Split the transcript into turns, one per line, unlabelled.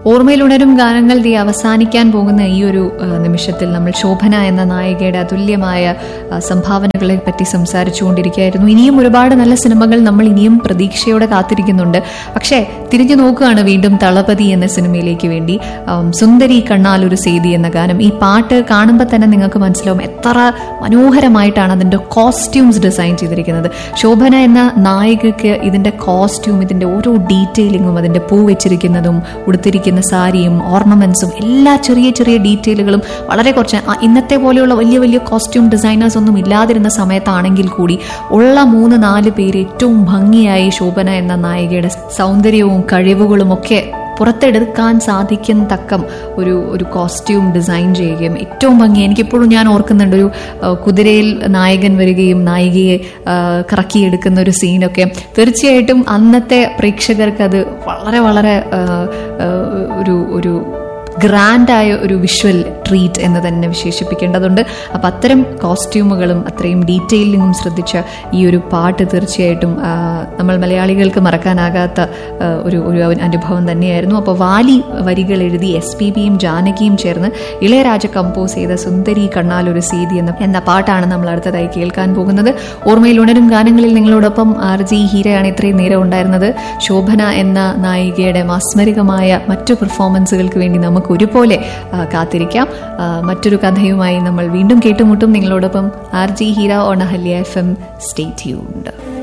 ഓർമ്മയിലുണരും ഗാനങ്ങൾ അവസാനിക്കാൻ പോകുന്ന ഈ ഒരു നിമിഷത്തിൽ നമ്മൾ ശോഭന എന്ന നായികയുടെ അതുല്യമായ സംഭാവനകളെ പറ്റി സംസാരിച്ചുകൊണ്ടിരിക്കുകയായിരുന്നു. ഇനിയും ഒരുപാട് നല്ല സിനിമകൾ നമ്മൾ ഇനിയും പ്രതീക്ഷയോടെ കാത്തിരിക്കുന്നുണ്ട്. പക്ഷേ തിരിഞ്ഞു നോക്കുകയാണ് വീണ്ടും തളപതി എന്ന സിനിമയിലേക്ക് വേണ്ടി. സുന്ദരി കണ്ണാലൊരു സേതി എന്ന ഗാനം, ഈ പാട്ട് കാണുമ്പോൾ തന്നെ നിങ്ങൾക്ക് മനസ്സിലാവും എത്ര മനോഹരമായിട്ടാണ് അതിൻ്റെ കോസ്റ്റ്യൂംസ് ഡിസൈൻ ചെയ്തിരിക്കുന്നത്. ശോഭന എന്ന നായികയ്ക്ക് ഇതിൻ്റെ കോസ്റ്റ്യൂം, ഇതിൻ്റെ ഓരോ ഡീറ്റെയിലിങ്ങും, അതിൻ്റെ പൂ വെച്ചിരിക്കുന്നതും ഉടുത്തിരിക്കുന്ന സാരിയും ഓർണമെന്റ്സും എല്ലാ ചെറിയ ചെറിയ ഡീറ്റെയിലുകളും വളരെ കുറച്ച്, ഇന്നത്തെ പോലെയുള്ള വലിയ വലിയ കോസ്റ്റ്യൂം ഡിസൈനേഴ്സ് ഒന്നും ഇല്ലാതിരുന്ന സമയത്താണെങ്കിൽ കൂടി ഉള്ള 3-4 പേര് ഏറ്റവും ഭംഗിയായി ശോഭന എന്ന നായികയുടെ സൗന്ദര്യവും കഴിവുകളും ഒക്കെ പുറത്തെടുക്കാൻ സാധിക്കുന്ന തക്കം ഒരു കോസ്റ്റ്യൂം ഡിസൈൻ ചെയ്യുകയും ഏറ്റവും ഭംഗി. എനിക്കിപ്പോഴും ഞാൻ ഓർക്കുന്നുണ്ട്, ഒരു കുതിരയിൽ നായകൻ വരികയും നായികയെ കറക്കിയെടുക്കുന്ന ഒരു സീനൊക്കെ. തീർച്ചയായിട്ടും അന്നത്തെ പ്രേക്ഷകർക്ക് അത് വളരെ വളരെ ഒരു ഗ്രാൻഡായ ഒരു വിഷ്വൽ ട്രീറ്റ് എന്ന് തന്നെ വിശേഷിപ്പിക്കേണ്ടതുണ്ട്. അപ്പം അത്തരം കോസ്റ്റ്യൂമുകളും അത്രയും ഡീറ്റെയിലിങ്ങും ശ്രദ്ധിച്ച ഈ ഒരു പാട്ട് തീർച്ചയായിട്ടും നമ്മൾ മലയാളികൾക്ക് മറക്കാനാകാത്ത ഒരു അനുഭവം തന്നെയായിരുന്നു. അപ്പോൾ വാലി വരികൾ എഴുതി SPBയും ജാനകിയും ചേർന്ന് ഇളയരാജ കമ്പോസ് ചെയ്ത സുന്ദരി കണ്ണാലൊരു സേതി എന്ന പാട്ടാണ് നമ്മൾ അടുത്തതായി കേൾക്കാൻ പോകുന്നത്. ഓർമ്മയിൽ ഉണരും ഗാനങ്ങളിൽ നിങ്ങളോടൊപ്പം RJ ഹീരയാണ് ഇത്രയും നേരം ഉണ്ടായിരുന്നത്. ശോഭന എന്ന നായികയുടെ മാസ്മരികമായ മറ്റു പെർഫോമൻസുകൾക്ക് വേണ്ടി നമുക്ക് ഒരുപോലെ കാത്തിരിക്കാം. മറ്റൊരു കഥയുമായി നമ്മൾ വീണ്ടും കേട്ടുമുട്ടും. നിങ്ങളോടൊപ്പം RJ Heera on Ahalya FM. Stay tuned.